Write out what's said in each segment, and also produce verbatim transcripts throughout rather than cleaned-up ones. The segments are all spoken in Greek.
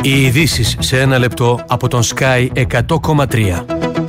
Οι ειδήσεις σε ένα λεπτό από τον Sky εκατό κόμμα τρία.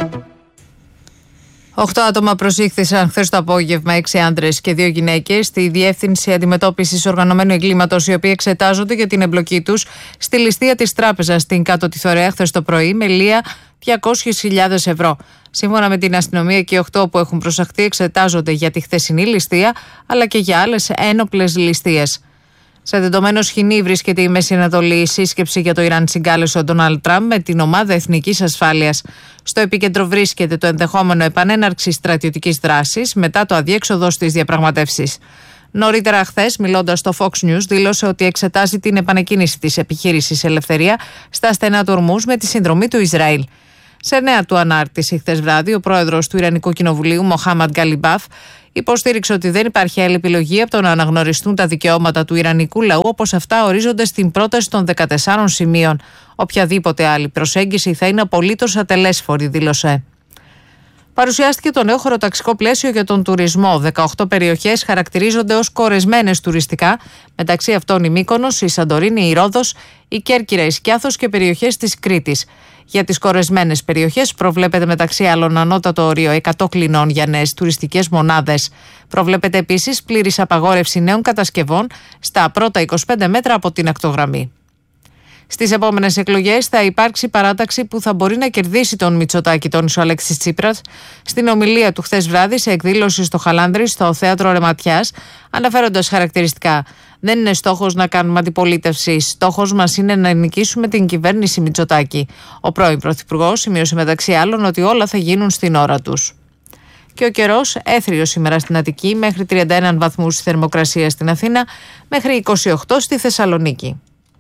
Οχτώ άτομα προσήχθησαν χθες το απόγευμα, έξι άντρες και δύο γυναίκες, στη Διεύθυνση Αντιμετώπισης Οργανωμένου Εγκλήματος, οι οποίοι εξετάζονται για την εμπλοκή τους στη ληστεία της τράπεζας στην Κάτω τη Θωρέα χθες το πρωί με λία διακόσιες χιλιάδες ευρώ. Σύμφωνα με την αστυνομία, και οι οκτώ που έχουν προσαχθεί εξετάζονται για τη χθεσινή ληστεία αλλά και για άλλες ένοπλες ληστείες. Σε τεντωμένο σκηνή βρίσκεται η Μέση Ανατολή. Η σύσκεψη για το Ιράν συγκάλεσε ο Ντόναλντ Τραμπ με την ομάδα εθνικής ασφάλειας. Στο επίκεντρο βρίσκεται το ενδεχόμενο επανέναρξη στρατιωτικής δράσης μετά το αδιέξοδο στις διαπραγματεύσεις. Νωρίτερα χθες, μιλώντας στο Fox News, δήλωσε ότι εξετάζει την επανεκκίνηση της επιχείρησης Ελευθερία στα στενά του Ορμούζ με τη συνδρομή του Ισραήλ. Σε νέα του ανάρτηση χθες βράδυ, ο πρόεδρος του Ιρανικού Κοινοβουλίου, Μοχάμαντ Γκαλιμπάφ, υποστήριξε ότι δεν υπάρχει άλλη επιλογή από το να αναγνωριστούν τα δικαιώματα του Ιρανικού λαού όπως αυτά ορίζονται στην πρόταση των δεκατεσσάρων σημείων. Οποιαδήποτε άλλη προσέγγιση θα είναι απολύτως ατελέσφορη, δήλωσε. Παρουσιάστηκε το νέο χωροταξικό πλαίσιο για τον τουρισμό. δεκαοκτώ περιοχές χαρακτηρίζονται ως κορεσμένες τουριστικά, μεταξύ αυτών η Μύκονος, η Σαντορίνη, η Ρόδος, η Κέρκυρα, η Σκιάθος και περιοχές της Κρήτης. Για τις κορεσμένες περιοχές προβλέπεται μεταξύ άλλων ανώτατο όριο εκατό κλινών για νέες τουριστικές μονάδες. Προβλέπεται επίσης πλήρης απαγόρευση νέων κατασκευών στα πρώτα είκοσι πέντε μέτρα από την ακτογραμμή. Στις επόμενες εκλογές θα υπάρξει παράταξη που θα μπορεί να κερδίσει τον Μητσοτάκη, τόνισε ο Αλέξης Τσίπρας στην ομιλία του χθες βράδυ σε εκδήλωση στο Χαλάνδρη, στο Θέατρο Ρεματιάς, αναφέροντας χαρακτηριστικά: δεν είναι στόχος να κάνουμε αντιπολίτευση. Στόχος μας είναι να νικήσουμε την κυβέρνηση Μητσοτάκη. Ο πρώην Πρωθυπουργός σημείωσε μεταξύ άλλων ότι όλα θα γίνουν στην ώρα τους. Και ο καιρός έθριος σήμερα στην Αττική, μέχρι τριάντα ένα βαθμούς θερμοκρασία στην Αθήνα, μέχρι είκοσι οκτώ στη Θεσσαλονίκη.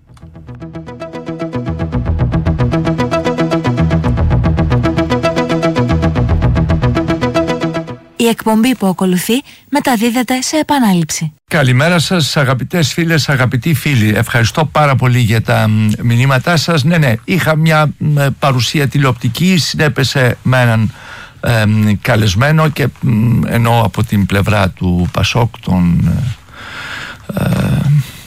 Η εκπομπή που ακολουθεί μεταδίδεται σε επανάληψη. Καλημέρα σας αγαπητές φίλες, αγαπητοί φίλοι. Ευχαριστώ πάρα πολύ για τα μηνύματά σας. Ναι, ναι, είχα μια παρουσία τηλεοπτική, συνέπεσε με έναν ε, καλεσμένο και ε, ενώ από την πλευρά του Πασόκ, τον ε, ε,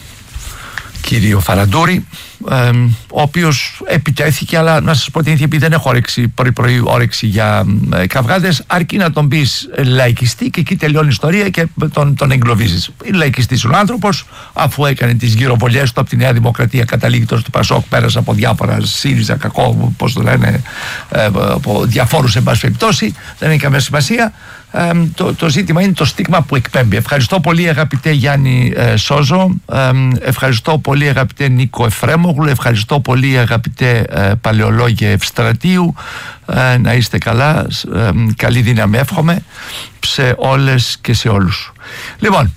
κύριο Φαραντούρη, Ε, ο οποίος επιτέθηκε, αλλά να σας πω την ίδια, επειδή δεν έχω όρεξη, πρωί πρωί όρεξη για ε, καυγάδες, αρκεί να τον πεις λαϊκιστή και εκεί τελειώνει η ιστορία και τον, τον εγκλωβίζεις. Είναι λαϊκιστής ο άνθρωπος, αφού έκανε τις γυροβολιές του από τη Νέα Δημοκρατία, καταλήγει τώρα στο Πασόκ, πέρασε από διάφορα ΣΥΡΙΖΑ, κακό, πώς το λένε, ε, από διαφόρους εν πάση περιπτώσει, δεν έχει καμία σημασία. Ε, το, το ζήτημα είναι το στίγμα που εκπέμπει. Ευχαριστώ πολύ αγαπητέ Γιάννη ε, Σόζο, ε, ευχαριστώ πολύ αγαπητέ Νίκο Εφρέμογλου, ευχαριστώ πολύ αγαπητέ ε, Παλαιολόγε Ευστρατείου, ε, να είστε καλά, ε, καλή δύναμη εύχομαι σε όλες και σε όλους. Λοιπόν,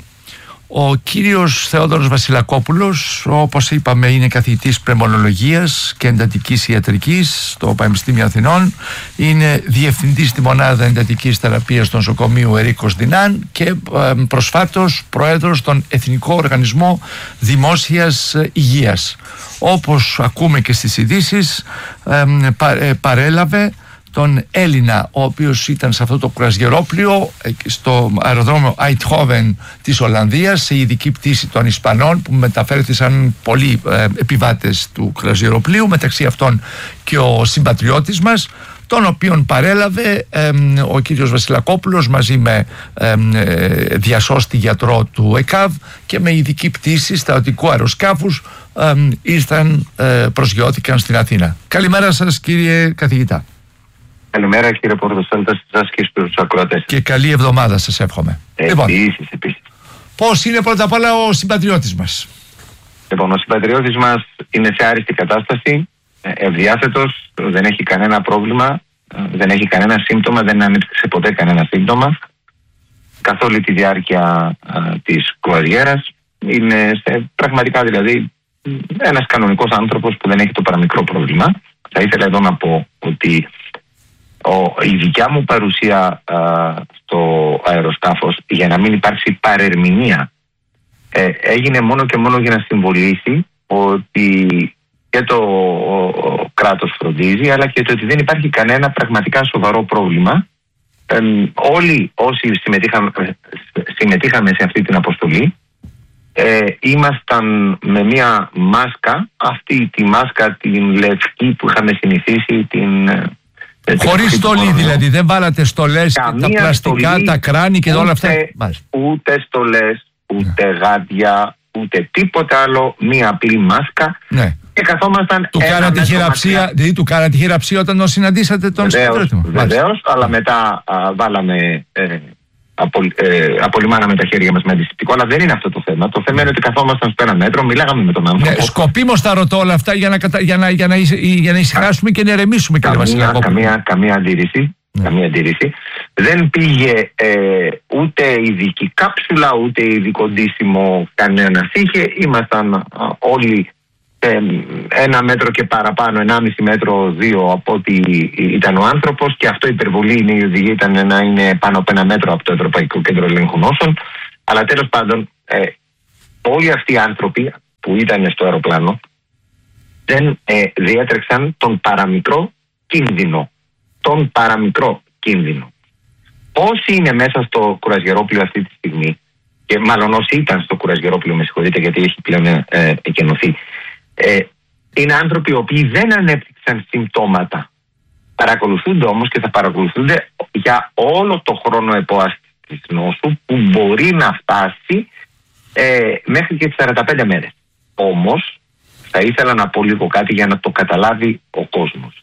ο κύριος Θεόδωρος Βασιλακόπουλος, όπως είπαμε, είναι καθηγητής πνευμονολογίας και εντατικής ιατρικής στο Πανεπιστήμιο Αθηνών, είναι διευθυντής στη μονάδα εντατικής θεραπείας του νοσοκομείου Ερίκος Δινάν και ε, προσφάτως πρόεδρος στον Εθνικό Οργανισμό Δημόσιας Υγείας. Όπως ακούμε και στις ειδήσεις, ε, πα, ε, παρέλαβε τον Έλληνα, ο οποίος ήταν σε αυτό το κρουαζιερόπλοιο στο αεροδρόμιο Eindhoven της Ολλανδίας, σε ειδική πτήση των Ισπανών που μεταφέρθησαν πολλοί ε, επιβάτες του κρουαζιεροπλοίου, μεταξύ αυτών και ο συμπατριώτης μας, τον οποίον παρέλαβε ε, ο κύριος Βασιλακόπουλος μαζί με ε, ε, διασώστη γιατρό του ΕΚΑΒ και με ειδική πτήση στρατιωτικού αεροσκάφους ε, ήρθαν, ε, προσγειώθηκαν στην Αθήνα. Καλημέρα σας κύριε καθηγητά. Καλημέρα κύριε Πορτοσάλτα, σας και στους ακροατές. Και καλή εβδομάδα σας εύχομαι. Ε, λοιπόν, επίσης, επίσης. πώς είναι πρώτα απ' όλα ο συμπατριώτης μας? Λοιπόν, ο συμπατριώτης μας είναι σε άριστη κατάσταση, ευδιάθετος, δεν έχει κανένα πρόβλημα, δεν έχει κανένα σύμπτωμα, δεν ανέπτυξε ποτέ κανένα σύμπτωμα καθ' όλη τη διάρκεια α, της κρουαζιέρας. Είναι σε, πραγματικά δηλαδή ένας κανονικός άνθρωπος που δεν έχει το παραμικρό πρόβλημα. Θα ήθελα εδώ να πω ότι Ο, η δικιά μου παρουσία α, στο αεροσκάφος, για να μην υπάρξει παρερμηνία, ε, έγινε μόνο και μόνο για να συμβολήσει ότι και το ο, ο, κράτος φροντίζει, αλλά και το ότι δεν υπάρχει κανένα πραγματικά σοβαρό πρόβλημα. Ε, όλοι όσοι συμμετείχαμε, συμμετείχαμε σε αυτή την αποστολή ε, ήμασταν με μια μάσκα, αυτή τη μάσκα την λευκή που είχαμε συνηθίσει, την... Χωρίς στολή δηλαδή, δεν βάλατε στολές, τα πλαστικά, στολή, τα κράνη και ούτε, όλα αυτά. Ούτε στολές, ούτε ναι. γάντια, ούτε τίποτα άλλο, μία απλή μάσκα. Ναι. Και καθόμασταν. Του κάνατε χειραψία, δηλαδή του κάνατε χειραψία όταν τον συναντήσατε τον συγκρότημα. Βεβαίως, αλλά μετά α, βάλαμε, ε, απο, ε, απολυμάναμε τα χέρια μας με αντισηπτικό, αλλά δεν είναι αυτό το θέμα. Το θέμα είναι ότι καθόμασταν στο ένα μέτρο, μιλάγαμε με τον άνθρωπο. Ναι, σκοπίμως τα ρωτώ όλα αυτά για να, κατα... για να, για να, για να ησυχάσουμε και να ηρεμήσουμε. Καμία, καμία, καμία αντίρρηση. Ναι. Καμία αντίρρηση. Δεν πήγε ε, ούτε ειδική κάψουλα, ούτε ειδικό ντύσιμο κανένας είχε. Ήμασταν α, όλοι ε, ένα μέτρο και παραπάνω, ενάμιση μέτρο, δύο από ό,τι ήταν ο άνθρωπος, και αυτό υπερβολή είναι, η οδηγία ήταν να είναι πάνω από ένα μέτρο από το Ευρωπαϊκό Κέντρο Ελέγχου Νόσων. Αλλά τέλος πάντων, ε, όλοι αυτοί οι άνθρωποι που ήταν στο αεροπλάνο δεν ε, διέτρεξαν τον παραμικρό κίνδυνο. Τον παραμικρό κίνδυνο. Όσοι είναι μέσα στο κουρασγερόπλαιο αυτή τη στιγμή, και μάλλον όσοι ήταν στο κουρασγερόπλαιο, με συγχωρείτε γιατί έχει πλέον ε, εκενωθεί, ε, είναι άνθρωποι οι οποίοι δεν ανέπτυξαν συμπτώματα. Παρακολουθούνται όμως και θα παρακολουθούνται για όλο το χρόνο επόαστη της νόσου, που μπορεί να φτάσει ε, μέχρι και τις σαράντα πέντε μέρες. Όμως θα ήθελα να πω λίγο κάτι για να το καταλάβει ο κόσμος.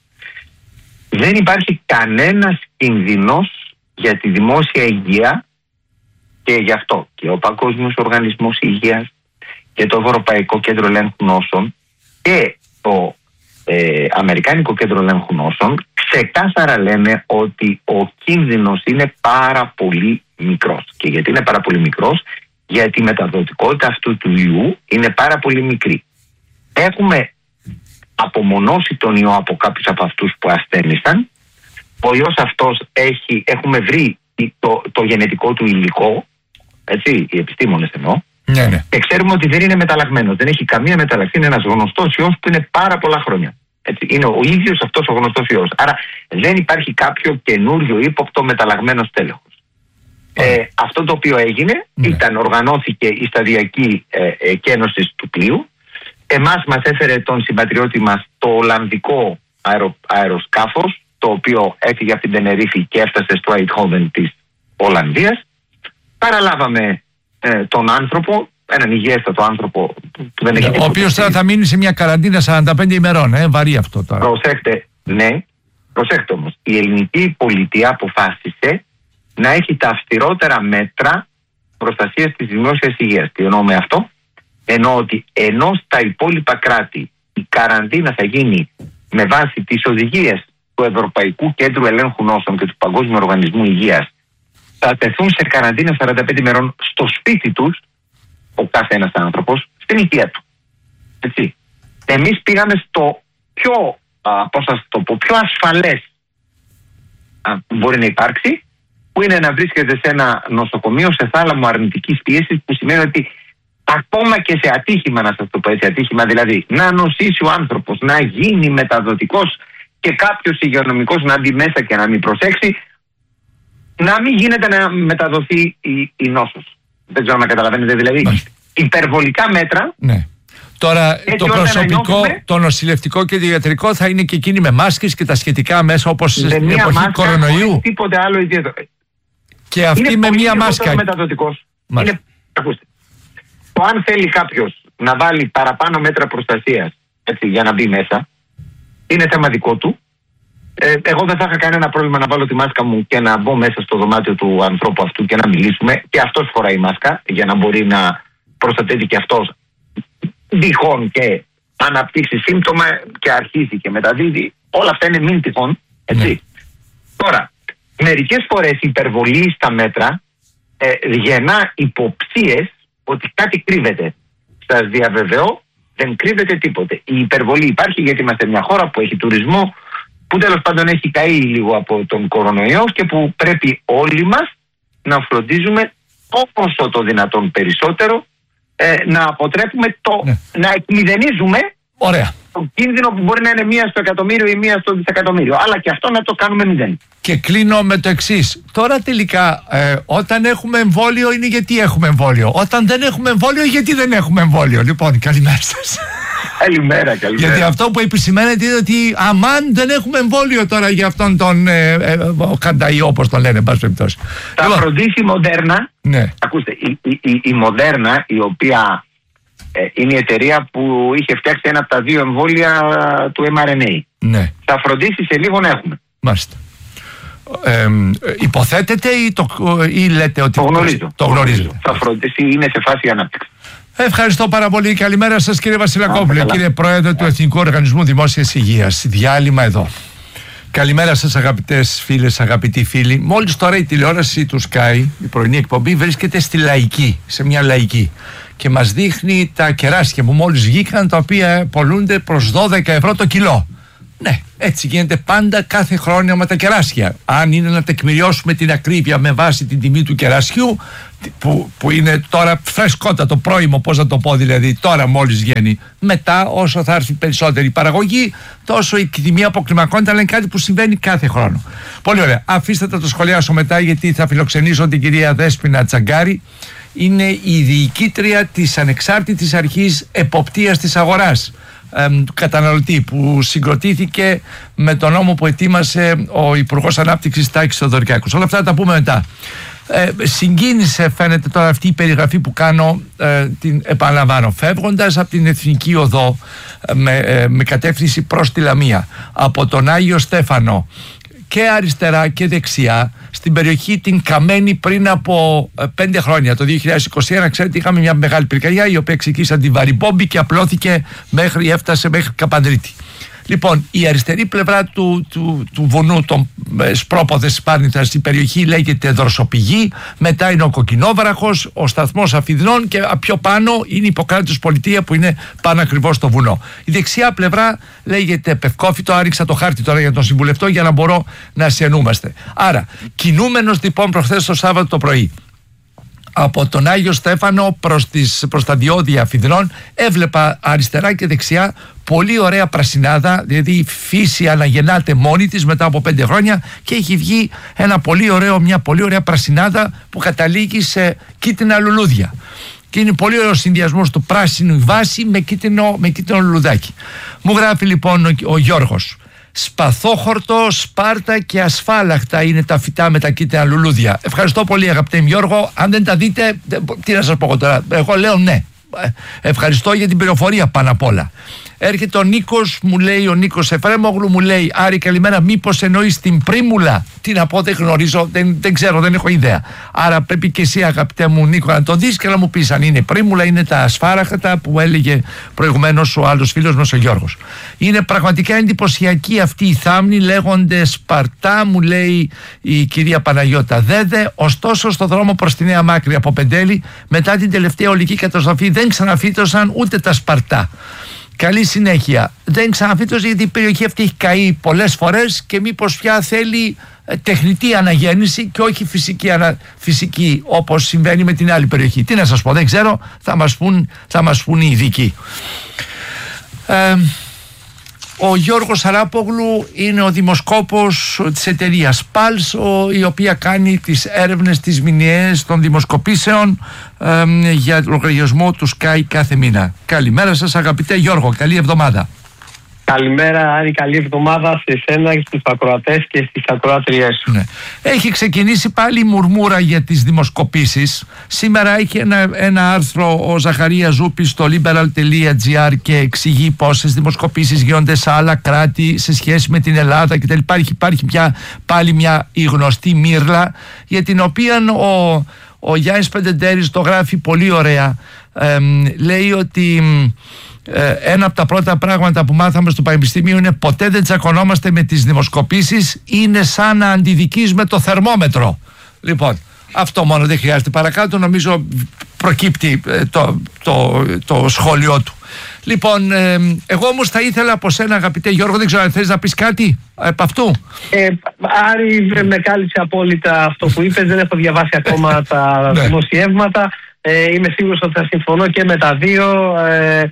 Δεν υπάρχει κανένας κινδυνός για τη δημόσια υγεία, και γι' αυτό και ο Παγκόσμιος Οργανισμός Υγείας και το Ευρωπαϊκό Κέντρο Ελέγχου Νόσων και το ε, Αμερικάνικο Κέντρο Ελέγχου Νόσων ξεκάθαρα λένε ότι ο κίνδυνος είναι πάρα πολύ μικρός. Και γιατί είναι πάρα πολύ μικρός? Γιατί η μεταδοτικότητα αυτού του ιού είναι πάρα πολύ μικρή. Έχουμε απομονώσει τον ιό από κάποιους από αυτούς που ασθένησαν. Ο ιός αυτός έχει, έχουμε βρει το, το γενετικό του υλικό, έτσι, οι επιστήμονες εννοώ, ναι, ναι. και ξέρουμε ότι δεν είναι μεταλλαγμένος, δεν έχει καμία μεταλλαξή, είναι ένας γνωστός ιός που είναι πάρα πολλά χρόνια. Έτσι, είναι ο ίδιος αυτός ο γνωστός ιός. Άρα δεν υπάρχει κάποιο καινούριο ύποπτο μεταλλαγμένο στέλεχος. Ε, αυτό το οποίο έγινε, ναι. ήταν, οργανώθηκε η σταδιακή ε, εκένωση του πλοίου. Εμάς μας έφερε τον συμπατριώτη μας το Ολλανδικό αερο, αεροσκάφος, το οποίο έφυγε από την Τενερίφη και έφτασε στο Αιτχόβεν της Ολλανδίας. Παραλάβαμε ε, τον άνθρωπο, έναν υγιέστατο άνθρωπο που δεν έχει. Ο οποίος τώρα θα μείνει σε μια καραντίνα σαράντα πέντε ημερών, ε, βαρύ αυτό τώρα. Προσέχτε, ναι, προσέχτε όμως. Η ελληνική πολιτεία αποφάσισε να έχει τα αυστηρότερα μέτρα προστασίας της δημόσιας υγείας. Τι εννοώ με αυτό? Εννοώ ότι ενώ στα υπόλοιπα κράτη η καραντίνα θα γίνει με βάση τις οδηγίες του Ευρωπαϊκού Κέντρου Ελέγχου Νόσων και του Παγκόσμιου Οργανισμού Υγείας, θα τεθούν σε καραντίνα σαράντα πέντε ημερών στο σπίτι τους, ο κάθε ένας άνθρωπος, στην υγεία του. Έτσι. Εμείς πήγαμε στο πιο, α, πώς σας το πω, πιο ασφαλές α, που μπορεί να υπάρξει, που είναι να βρίσκεται σε ένα νοσοκομείο σε θάλαμο αρνητικής πίεσης, που σημαίνει ότι ακόμα και σε ατύχημα, να σας το πω έτσι, ατύχημα δηλαδή, να νοσήσει ο άνθρωπος, να γίνει μεταδοτικός και κάποιος υγειονομικός να μπει μέσα και να μην προσέξει, να μην γίνεται να μεταδοθεί η, η νόσος. Δεν ξέρω να καταλαβαίνετε, δηλαδή ναι. υπερβολικά μέτρα. Ναι. Τώρα το προσωπικό, νιώθουμε, το νοσηλευτικό και το ιατρικό θα είναι και εκείνοι με μάσκες και τα σχετικά μέσα, όπως στην εποχή μάσκα, κορονοϊού. Τίποτε άλλο ιδιαίτερο. Και αυτή είναι με μία μάσκα. Μεταδοτικός. Είναι, ακούστε, το αν θέλει κάποιος να βάλει παραπάνω μέτρα προστασίας, έτσι, για να μπει μέσα, είναι θέμα δικό του. Ε, εγώ δεν θα είχα κανένα πρόβλημα να βάλω τη μάσκα μου και να μπω μέσα στο δωμάτιο του ανθρώπου αυτού και να μιλήσουμε. Και αυτός φοράει μάσκα για να μπορεί να προστατεύει και αυτός τυχόν και αναπτύξει σύμπτωμα και αρχίζει και μεταδίδει. Όλα αυτά είναι μην τυχόν. Έτσι. Ναι. Τώρα, μερικές φορές η υπερβολή στα μέτρα ε, γεννά υποψίες ότι κάτι κρύβεται. Σας διαβεβαιώ, δεν κρύβεται τίποτε. Η υπερβολή υπάρχει γιατί είμαστε μια χώρα που έχει τουρισμό, που τέλος πάντων έχει καεί λίγο από τον κορονοϊό και που πρέπει όλοι μας να φροντίζουμε όσο το δυνατόν περισσότερο ε, να αποτρέπουμε το, ναι. να εκμηδενίζουμε. Ωραία. το κίνδυνο που μπορεί να είναι μία στο εκατομμύριο ή μία στο δισεκατομμύριο. Αλλά και αυτό να το κάνουμε μηδέν. Και κλείνω με το εξής. Τώρα τελικά, ε, όταν έχουμε εμβόλιο είναι γιατί έχουμε εμβόλιο. Όταν δεν έχουμε εμβόλιο, γιατί δεν έχουμε εμβόλιο. Λοιπόν, καλημέρα σας. Καλημέρα, καλημέρα. Γιατί αυτό που επισημαίνεται είναι ότι αμάν δεν έχουμε εμβόλιο τώρα για αυτόν τον ε, ε, Κανταϊό, όπως τον λένε, εν πάση περιπτώσει. Θα λοιπόν φροντίσει η Μοντέρνα. Ναι. Ακούστε, η, η, η, η Μοντέρνα, η οποία ε, είναι η εταιρεία που είχε φτιάξει ένα από τα δύο εμβόλια του εμ αρ εν έι. Ναι. Θα φροντίσει σε λίγο να έχουμε. Μάλιστα. Ε, υποθέτεται ή, το, ή λέτε ότι το γνωρίζω. Το γνωρίζω. Θα φροντίσει, είναι σε φάση ανάπτυξη. Ευχαριστώ πάρα πολύ. Καλημέρα σας, κύριε Βασιλακόπουλε, κύριε Πρόεδρε του Εθνικού Οργανισμού Δημόσιας Υγείας. Διάλειμμα εδώ. Καλημέρα σας, αγαπητές φίλες, αγαπητοί φίλοι. Μόλις τώρα η τηλεόραση του Sky, η πρωινή εκπομπή, βρίσκεται στη λαϊκή, σε μια λαϊκή. Και μας δείχνει τα κεράσια που μόλις βγήκαν, τα οποία πολλούνται προς δώδεκα ευρώ το κιλό. Ναι, έτσι γίνεται πάντα κάθε χρόνο με τα κεράσια. Αν είναι να τεκμηριώσουμε την ακρίβεια με βάση την τιμή του κερασιού, που, που είναι τώρα φρεσκότατο, πρώιμο, πώς να το πω, δηλαδή τώρα μόλις βγαίνει. Μετά, όσο θα έρθει περισσότερη παραγωγή, τόσο η τιμή αποκλιμακώνεται, αλλά είναι κάτι που συμβαίνει κάθε χρόνο. Πολύ ωραία. Αφήστε τα το σχολιάσω μετά, γιατί θα φιλοξενήσω την κυρία Δέσποινα Τσαγκάρη. Είναι η διοικήτρια της Ανεξάρτητης Αρχής Εποπτείας της Αγοράς του καταναλωτή, που συγκροτήθηκε με τον νόμο που ετοίμασε ο Υπουργός Ανάπτυξης Τάκης Θεοδωρικάκος. Όλα αυτά θα τα πούμε μετά. Ε, συγκίνησε, φαίνεται τώρα αυτή η περιγραφή που κάνω, ε, την επαναλαμβάνω, φεύγοντας από την Εθνική Οδό ε, με, ε, με κατεύθυνση προς τη Λαμία, από τον Άγιο Στέφανο και αριστερά και δεξιά, στην περιοχή την Καμένη, πριν από ε, πέντε χρόνια, το δύο χιλιάδες είκοσι ένα, ξέρετε, είχαμε μια μεγάλη πυρκαγιά η οποία ξεκίνησε από τη Βαρυπόμπη και απλώθηκε μέχρι, έφτασε μέχρι Καπανδρίτη. Λοιπόν, η αριστερή πλευρά του, του, του βουνού των ε, Σπρόποδες Σπάρνηθας, η περιοχή λέγεται Δροσοπηγή, μετά είναι ο Κοκκινόβραχος, ο σταθμός Αφιδνών και πιο πάνω είναι η Ιπποκράτης Πολιτεία που είναι πάνω ακριβώς στο βουνό. Η δεξιά πλευρά λέγεται Πευκόφυτο, άριξα το χάρτη τώρα για τον συμβουλευτό για να μπορώ να συνενούμαστε. Άρα, κινούμενος λοιπόν προχθές το Σάββατο το πρωί, από τον Άγιο Στέφανο προς, τις, προς τα διόδια Αφιδνών, έβλεπα αριστερά και δεξιά πολύ ωραία πρασινάδα, δηλαδή η φύση αναγεννάται μόνη της μετά από πέντε χρόνια και έχει βγει ένα πολύ ωραίο, μια πολύ ωραία πρασινάδα που καταλήγει σε κίτρινα λουλούδια. Και είναι πολύ ωραίο συνδυασμός του πράσινου βάση με κίτρινο, με κίτρινο λουλουδάκι. Μου γράφει λοιπόν ο, ο Γιώργος: σπαθόχορτο, σπάρτα και ασφάλαχτα είναι τα φυτά με τα κίτρινα λουλούδια. Ευχαριστώ πολύ, αγαπητέ Γιώργο. Αν δεν τα δείτε, τι να σας πω τώρα. Εγώ λέω ναι. Ευχαριστώ για την πληροφορία πάνω απ' όλα. Έρχεται ο Νίκος, μου λέει, ο Νίκος Εφρέμογλου, μου λέει: Άρη, καλημέρα. Μήπως εννοείς την πρίμουλα? Τι να πω, δεν γνωρίζω, δεν, δεν ξέρω, δεν έχω ιδέα. Άρα πρέπει και εσύ, αγαπητέ μου Νίκο, να το δεις και να μου πεις αν είναι πρίμουλα, είναι τα ασφάραχτα που έλεγε προηγουμένως ο άλλος φίλος μας, ο Γιώργος. Είναι πραγματικά εντυπωσιακή αυτή η θάμνη, λέγονται Σπαρτά, μου λέει η κυρία Παναγιώτα Δέδε. Ωστόσο, στο δρόμο προς τη Νέα Μάκρη από Πεντέλη, μετά την τελευταία ολική καταστροφή, δεν ξαναφύτωσαν ούτε τα Σπαρτά. Καλή συνέχεια. Δεν ξαναφύτωσε γιατί η περιοχή αυτή έχει καεί πολλές φορές και μήπως πια θέλει ε, τεχνητή αναγέννηση και όχι φυσική, ανα, φυσική όπως συμβαίνει με την άλλη περιοχή. Τι να σας πω, δεν ξέρω, θα μας πούν, θα μας πούν οι ειδικοί. Ε, ο Γιώργος Αράπογλου είναι ο δημοσκόπος της εταιρείας Pulse, η οποία κάνει τις έρευνες, τις μηνιαίες των δημοσκοπήσεων ε, για λογαριασμό του Sky κάθε μήνα. Καλημέρα σας, αγαπητέ Γιώργο, καλή εβδομάδα. Καλημέρα, Άρη, καλή εβδομάδα σε εσένα, στους ακροατές και στις ακροάτριές σου. Ναι. Έχει ξεκινήσει πάλι η μουρμούρα για τις δημοσκοπήσεις. Σήμερα έχει ένα, ένα άρθρο ο Ζαχαρίας Ζούπης στο liberal τελεία gr και εξηγεί πόσες δημοσκοπήσεις γίνονται σε άλλα κράτη σε σχέση με την Ελλάδα κτλ. Υπάρχει, υπάρχει πια πάλι μια η γνωστή μύρλα, για την οποία ο, ο Γιάννης Πεντεντέρης το γράφει πολύ ωραία. Ε, λέει ότι Ε, ένα από τα πρώτα πράγματα που μάθαμε στο Πανεπιστήμιο είναι ποτέ δεν τσακωνόμαστε με τις δημοσκοπήσεις, είναι σαν να αντιδικείς με το θερμόμετρο. Λοιπόν, αυτό μόνο, δεν χρειάζεται παρακάτω, νομίζω προκύπτει ε, το, το, το σχόλιο του. Λοιπόν, ε, εγώ όμως θα ήθελα από σένα, αγαπητέ Γιώργο, δεν ξέρω αν θες να πεις κάτι από αυτού. Ε, Άρη, με κάλυψε απόλυτα αυτό που είπες, δεν έχω διαβάσει ακόμα τα δημοσιεύματα. Ε, είμαι σίγουρος ότι θα συμφωνώ και με τα δύο. Ε,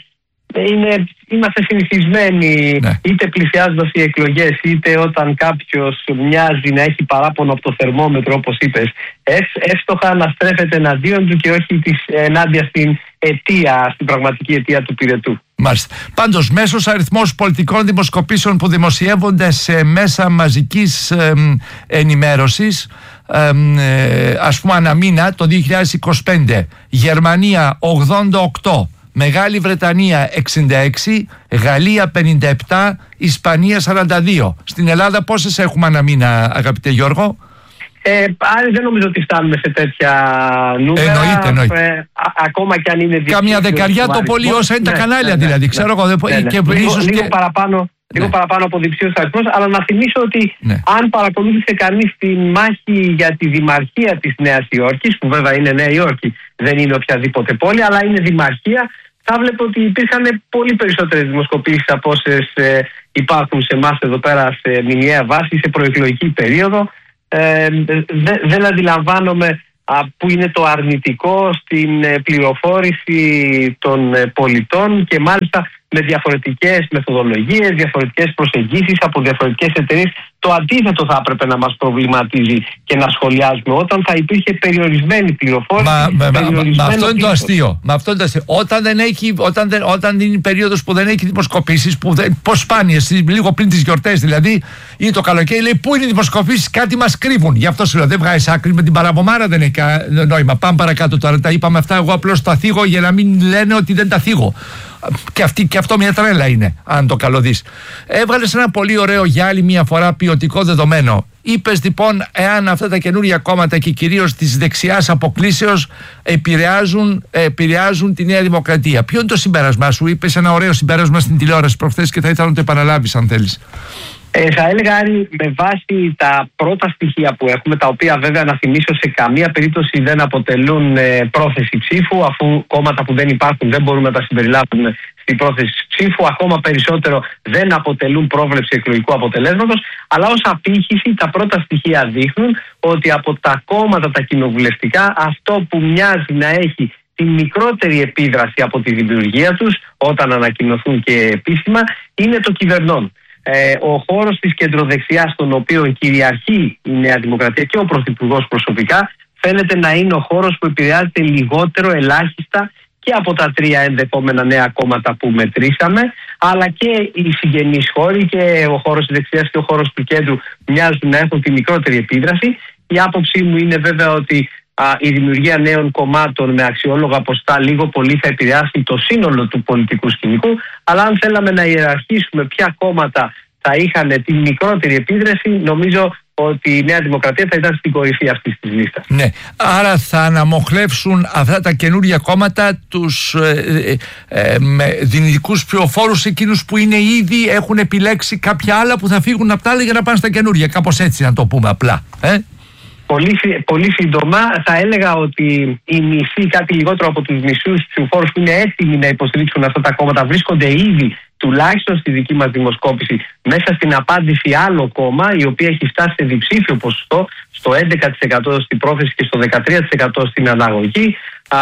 είναι, είμαστε συνηθισμένοι, ναι. είτε πλησιάζοντας οι εκλογές, είτε όταν κάποιος μοιάζει να έχει παράπονο από το θερμόμετρο, όπως είπες, εύστοχα να στρέφεται εναντίον του και όχι της, ενάντια στην αιτία, στην πραγματική αιτία του πυρετού. Μάλιστα. Πάντως, μέσος αριθμός πολιτικών δημοσκοπήσεων που δημοσιεύονται σε μέσα μαζικής ε, ενημέρωσης, ε, ε, ας πούμε ανά μήνα, το δύο χιλιάδες είκοσι πέντε, Γερμανία ογδόντα οκτώ, Μεγάλη Βρετανία εξήντα έξι, Γαλλία πενήντα επτά, Ισπανία σαράντα δύο. Στην Ελλάδα πόσες έχουμε ανά μήνα, αγαπητέ Γιώργο? Ε, άρα δεν νομίζω ότι φτάνουμε σε τέτοια νούμερα. Εννοείται, εννοείται. Ε, α, ακόμα και αν είναι διψήφιο. Καμιά δεκαριά το πολύ, όσα είναι ναι, τα κανάλια ναι, δηλαδή. Ναι, ξέρω εγώ. Ναι, ναι. Και λίγο, ίσως λίγο, και... παραπάνω, λίγο ναι. παραπάνω από διψήφιος αριθμός. Αλλά να θυμίσω ότι ναι. αν παρακολούθησε κανείς τη μάχη για τη δημαρχία της Νέας Υόρκης, που βέβαια είναι Νέα Υόρκη, δεν είναι οποιαδήποτε πόλη, αλλά είναι δημαρχία, θα βλέπω ότι υπήρχαν πολύ περισσότερες δημοσκοπήσεις από όσες ε, υπάρχουν σε εμάς εδώ πέρα σε μηνιαία βάση, σε προεκλογική περίοδο. Ε, δε, δεν αντιλαμβάνομαι α, που είναι το αρνητικό στην ε, πληροφόρηση των ε, πολιτών και μάλιστα με διαφορετικές μεθοδολογίες, διαφορετικές προσεγγίσεις από διαφορετικές εταιρείες. Το αντίθετο θα έπρεπε να μας προβληματίζει και να σχολιάζουμε όταν θα υπήρχε περιορισμένη πληροφόρηση. Μα, με, περιορισμένο μα, αυτό είναι το αστείο. Μα αυτό είναι το αστείο. Όταν, δεν έχει, όταν, δεν, όταν είναι περίοδος που δεν έχει δημοσκοπήσεις, που δεν, πως σπάνιες, λίγο πριν τις γιορτές δηλαδή, είναι το καλοκαίρι, λέει πού είναι οι δημοσκοπήσεις, κάτι μας κρύβουν. Γι' αυτό σου λέω, δεν βγάζεις άκρη με την παραπομάρα, δεν έχει νόημα. Πάμε παρακάτω τώρα. Τα είπαμε αυτά. Εγώ απλώς τα θίγω για να μην λένε ότι δεν τα θίγω. Και, αυτή, και αυτό μια τρέλα είναι, αν το καλοδείς. Έβγαλες ένα πολύ ωραίο για άλλη μια φορά ποιοτικό δεδομένο. Είπες λοιπόν, εάν αυτά τα καινούργια κόμματα και κυρίως της δεξιάς αποκλήσεως επηρεάζουν, επηρεάζουν τη Νέα Δημοκρατία. Ποιο είναι το συμπέρασμά σου? Είπες ένα ωραίο συμπέρασμα στην τηλεόραση προχθές και θα ήθελα να το επαναλάβεις αν θέλεις. Ε, θα έλεγα, Άρη, με βάση τα πρώτα στοιχεία που έχουμε, τα οποία βέβαια να θυμίσω σε καμία περίπτωση δεν αποτελούν ε, πρόθεση ψήφου, αφού κόμματα που δεν υπάρχουν δεν μπορούμε να τα συμπεριλάβουμε στην πρόθεση ψήφου, ακόμα περισσότερο δεν αποτελούν πρόβλεψη εκλογικού αποτελέσματος, αλλά ως απήχηση τα πρώτα στοιχεία δείχνουν ότι από τα κόμματα τα κοινοβουλευτικά αυτό που μοιάζει να έχει τη μικρότερη επίδραση από τη δημιουργία τους, όταν ανακοινωθούν και επίσημα, είναι το κυβερνών. Ε, ο χώρος της κεντροδεξιάς, στον οποίο κυριαρχεί η Νέα Δημοκρατία και ο Πρωθυπουργός προσωπικά, φαίνεται να είναι ο χώρος που επηρεάζεται λιγότερο, ελάχιστα, και από τα τρία ενδεχόμενα νέα κόμματα που μετρήσαμε, αλλά και οι συγγενείς χώροι και ο χώρος της δεξιάς και ο χώρος του κέντρου μοιάζουν να έχουν τη μικρότερη επίδραση. Η άποψή μου είναι βέβαια ότι α, η δημιουργία νέων κομμάτων με αξιόλογα ποστά λίγο πολύ θα επηρεάσει το σύνολο του πολιτικού σκηνικού, αλλά αν θέλαμε να ιεραρχήσουμε ποια κόμματα θα είχαν τη μικρότερη επίδραση, νομίζω ότι η Νέα Δημοκρατία θα ήταν στην κορυφή αυτής της λίστας. Ναι, άρα θα αναμοχλεύσουν αυτά τα καινούργια κόμματα τους ε, ε, ε, με δυνητικούς ψηφοφόρους, εκείνους που είναι ήδη έχουν επιλέξει κάποια άλλα που θα φύγουν από τα άλλα για να πάνε στα καινούργια. Κάπως έτσι να το πούμε απλά. Ε? Πολύ, πολύ σύντομα θα έλεγα ότι οι μισοί, κάτι λιγότερο από τους μισούς ψηφοφόρους που είναι έτοιμοι να υποστηρίξουν αυτά τα κόμματα, βρίσκονται ήδη τουλάχιστον στη δική μας δημοσκόπηση μέσα στην απάντηση άλλο κόμμα, η οποία έχει φτάσει σε διψήφιο ποσοστό, στο έντεκα τοις εκατό στην πρόθεση και στο δεκατρία τοις εκατό στην αναγωγή. Α,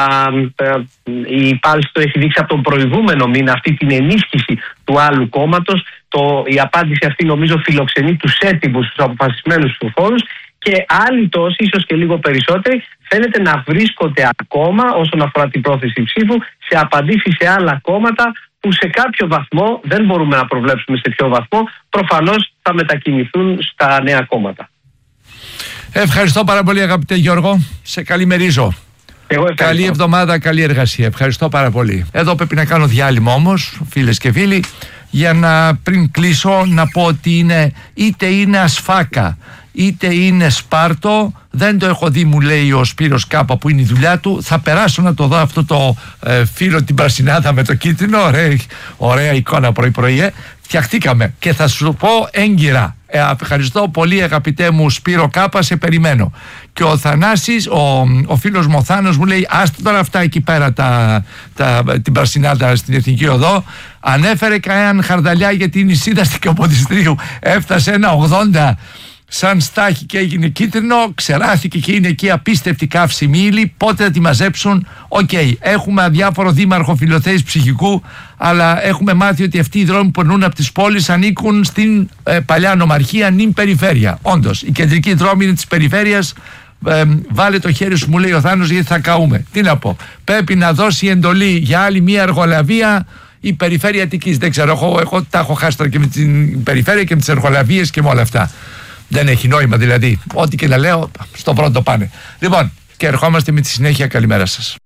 η πάλση το έχει δείξει από τον προηγούμενο μήνα αυτή την ενίσχυση του άλλου κόμματος. Το, η απάντηση αυτή νομίζω φιλοξενεί τους έτοιμους, τους αποφασισμένους ψηφοφόρους, και άλλοι τόσοι, ίσως και λίγο περισσότεροι, φαίνεται να βρίσκονται ακόμα όσον αφορά την πρόθεση ψήφου σε απαντήσεις σε άλλα κόμματα που σε κάποιο βαθμό, δεν μπορούμε να προβλέψουμε σε ποιο βαθμό, προφανώς θα μετακινηθούν στα νέα κόμματα. Ευχαριστώ πάρα πολύ, αγαπητέ Γιώργο. Σε καλημερίζω. Εγώ καλή εβδομάδα, καλή εργασία. Ευχαριστώ πάρα πολύ. Εδώ πρέπει να κάνω διάλειμμα όμως, φίλες και φίλοι, για να πριν κλείσω να πω ότι είναι, είτε είναι Ασφάκα είτε είναι Σπάρτο, δεν το έχω δει, μου λέει ο Σπύρος Κάπα που είναι η δουλειά του. Θα περάσω να το δω αυτό το ε, φίλο την πρασινάδα με το κίτρινο. Ωραία, ωραία εικόνα πρωί-πρωί. Ε. Φτιαχτήκαμε και θα σου πω έγκυρα. Ε, ευχαριστώ πολύ, αγαπητέ μου Σπύρο Κάπα, σε περιμένω. Και ο Θανάσης, ο, ο φίλος μου ο Θάνος, μου λέει άστε τώρα αυτά εκεί πέρα τα, τα, την πρασινάδα στην Εθνική Οδό. Ανέφερε κανέναν χαρδαλιά για την εισίδαστη και ο Ποδιστρίου έφτασε ένα ογδόντα. σαν στάχη και έγινε κίτρινο, ξεράθηκε και είναι εκεί απίστευτη καύσιμη ύλη. Πότε θα τη μαζέψουν? Οκ, okay. Έχουμε αδιάφορο δήμαρχο Φιλοθέης Ψυχικού, αλλά έχουμε μάθει ότι αυτοί οι δρόμοι που περνούν από τις πόλεις ανήκουν στην ε, παλιά νομαρχία, νυν περιφέρεια. Όντως, η κεντρική δρόμη είναι της περιφέρειας. Ε, βάλε το χέρι σου, μου λέει ο Θάνος, γιατί θα καούμε. Τι να πω, πρέπει να δώσει εντολή για άλλη μία εργολαβία η περιφέρεια Αττικής. Δεν ξέρω, εγώ, εγώ τα έχω χάσει τώρα και με την περιφέρεια και με τις εργολαβίες και με όλα αυτά. Δεν έχει νόημα δηλαδή. Ό,τι και να λέω, στο πρώτο πάνε. Λοιπόν, και ερχόμαστε με τη συνέχεια. Καλημέρα σας.